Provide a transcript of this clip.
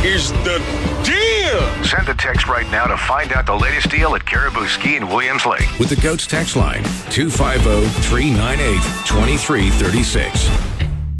is the deal. Send a text right now to find out the latest deal at Caribou Ski in Williams Lake. With the GOATS text line, 250-398-2336.